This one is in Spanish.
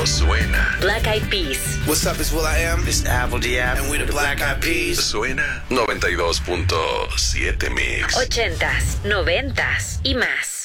suena. Black Eyed Peas. What's up, it's will.i.am. It's Apple D.App. And we're the Black Eyed Peas. Suena 92.7 Mix. 80s, 90s y más.